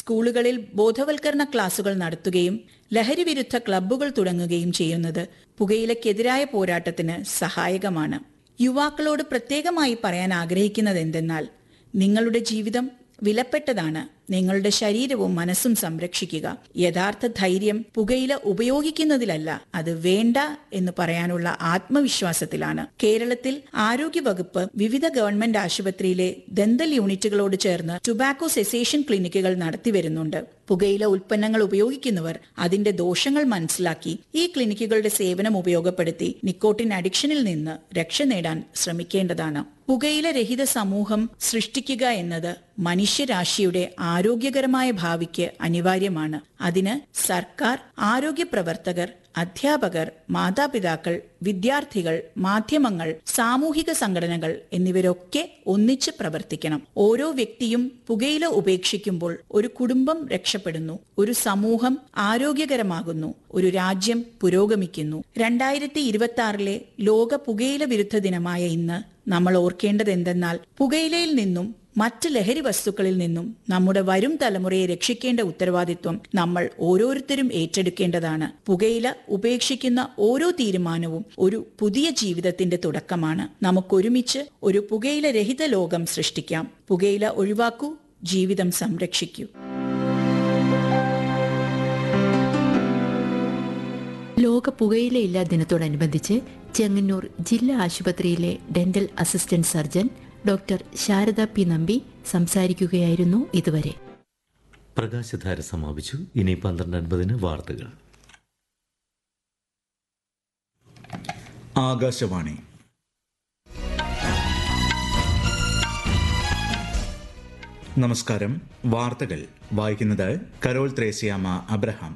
സ്കൂളുകളിൽ ബോധവൽക്കരണ ക്ലാസുകൾ നടത്തുകയും ലഹരിവിരുദ്ധ ക്ലബ്ബുകൾ തുടങ്ങുകയും ചെയ്യുന്നത് പുകയിലക്കെതിരായ പോരാട്ടത്തിന് സഹായകമാണ്. യുവാക്കളോട് പ്രത്യേകമായി പറയാൻ ആഗ്രഹിക്കുന്നത് എന്തെന്നാൽ, നിങ്ങളുടെ ജീവിതം വിലപ്പെട്ടതാണ്. നിങ്ങളുടെ ശരീരവും മനസ്സും സംരക്ഷിക്കുക. യഥാർത്ഥ ധൈര്യം പുകയില ഉപയോഗിക്കുന്നതിലല്ല, അത് വേണ്ട എന്ന് പറയാനുള്ള ആത്മവിശ്വാസത്തിലാണ്. കേരളത്തിൽ ആരോഗ്യവകുപ്പ് വിവിധ ഗവൺമെന്റ് ആശുപത്രിയിലെ ദന്തൽ യൂണിറ്റുകളോട് ചേർന്ന് ടുബാക്കോ സെസേഷൻ ക്ലിനിക്കുകൾ നടത്തിവരുന്നുണ്ട്. പുകയില ഉൽപ്പന്നങ്ങൾ ഉപയോഗിക്കുന്നവർ അതിന്റെ ദോഷങ്ങൾ മനസ്സിലാക്കി ഈ ക്ലിനിക്കുകളുടെ സേവനം ഉപയോഗപ്പെടുത്തി നിക്കോട്ടിൻ അഡിക്ഷനിൽ നിന്ന് രക്ഷ നേടാൻ ശ്രമിക്കേണ്ടതാണ്. പുകയില രഹിത സമൂഹം സൃഷ്ടിക്കുക എന്നത് മനുഷ്യരാശിയുടെ ആരോഗ്യകരമായ ഭാവിക്ക് അനിവാര്യമാണ്. അതിന് സർക്കാർ, ആരോഗ്യ പ്രവർത്തകർ, അധ്യാപകർ, മാതാപിതാക്കൾ, വിദ്യാർത്ഥികൾ, മാധ്യമങ്ങൾ, സാമൂഹിക സംഘടനകൾ എന്നിവരൊക്കെ ഒന്നിച്ച് പ്രവർത്തിക്കണം. ഓരോ വ്യക്തിയും പുകയില ഉപേക്ഷിക്കുമ്പോൾ ഒരു കുടുംബം രക്ഷപ്പെടുന്നു, ഒരു സമൂഹം ആരോഗ്യകരമാകുന്നു, ഒരു രാജ്യം പുരോഗമിക്കുന്നു. 2026 ലോക പുകയില വിരുദ്ധ ദിനമായ ഇന്ന് നമ്മൾ ഓർക്കേണ്ടത് എന്തെന്നാൽ, പുകയിലയിൽ നിന്നും മറ്റ് ലഹരി വസ്തുക്കളിൽ നിന്നും നമ്മുടെ വരും തലമുറയെ രക്ഷിക്കേണ്ട ഉത്തരവാദിത്വം നമ്മൾ ഓരോരുത്തരും ഏറ്റെടുക്കേണ്ടതാണ്. പുകയില ഉപേക്ഷിക്കുന്ന ഓരോ തീരുമാനവും ഒരു പുതിയ ജീവിതത്തിന്റെ തുടക്കമാണ്. നമുക്കൊരുമിച്ച് ഒരു പുകയില രഹിത ലോകം സൃഷ്ടിക്കാം. പുകയില ഒഴിവാക്കൂ, ജീവിതം സംരക്ഷിക്കൂ. ലോക പുകയിലയില്ലാ ദിനത്തോടനുബന്ധിച്ച് ചെങ്ങന്നൂർ ജില്ലാ ആശുപത്രിയിലെ dental assistant surgeon doctor Sharada P Nambi സംസാരിക്കുകയായിരുന്നു ഇതുവരെ. പ്രകാശധാര സമാപിച്ചു. ഇനി 12:50 വാർത്തകൾ. ആകാശവാണി. നമസ്കാരം. വാർത്തകൾ വായിക്കുന്നത് കരോൾ ത്രേസ്യാമ അബ്രഹാം.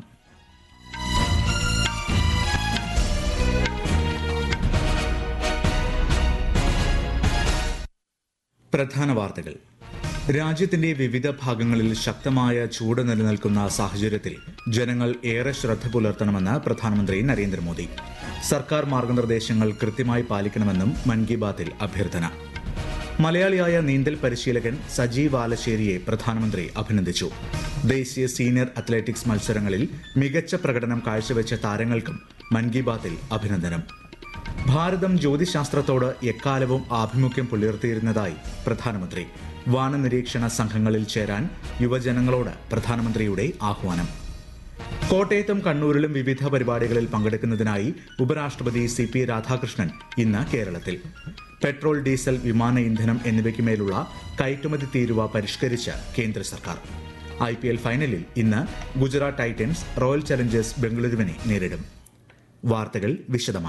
പ്രധാന വാർത്തകൾ. രാജ്യത്തിന്റെ വിവിധ ഭാഗങ്ങളിൽ ശക്തമായ ചൂട് നിലനിൽക്കുന്ന സാഹചര്യത്തിൽ ജനങ്ങൾ ഏറെ ശ്രദ്ധ പുലർത്തണമെന്ന് പ്രധാനമന്ത്രി നരേന്ദ്രമോദി. സർക്കാർ മാർഗനിർദ്ദേശങ്ങൾ കൃത്യമായി പാലിക്കണമെന്നും മൻ കി ബാത്തിൽ അഭ്യർത്ഥന. മലയാളിയായ നീന്തൽ പരിശീലകൻ സജീവ് ആലശ്ശേരിയെ പ്രധാനമന്ത്രി അഭിനന്ദിച്ചു. ദേശീയ സീനിയർ അത്ലറ്റിക്സ് മത്സരങ്ങളിൽ മികച്ച പ്രകടനം കാഴ്ചവെച്ച താരങ്ങൾക്കും മൻ കി ബാത്തിൽ അഭിനന്ദനം. ഭാരതം ജ്യോതിശാസ്ത്രത്തോട് എക്കാലവും ആഭിമുഖ്യം പുലർത്തിയിരുന്നതായി പ്രധാനമന്ത്രി. വാനനിരീക്ഷണ സംഘങ്ങളിൽ ചേരാൻ യുവജനങ്ങളോട് പ്രധാനമന്ത്രിയുടെ ആഹ്വാനം. കോട്ടയത്തും കണ്ണൂരിലും വിവിധ പരിപാടികളിൽ പങ്കെടുക്കുന്നതിനായി ഉപരാഷ്ട്രപതി CP രാധാകൃഷ്ണൻ ഇന്ന് കേരളത്തിൽ. പെട്രോൾ, ഡീസൽ, വിമാന ഇന്ധനം എന്നിവയ്ക്കുമേലുള്ള കയറ്റുമതി തീരുവ പരിഷ്കരിച്ച് കേന്ദ്ര സർക്കാർ. IPL ഫൈനലിൽ ഇന്ന് ഗുജറാത്ത് ടൈറ്റൻസ് റോയൽ ചലഞ്ചേഴ്സ് ബംഗളൂരുവിനെ നേരിടും. വാർത്തകൾ വിശദമായി.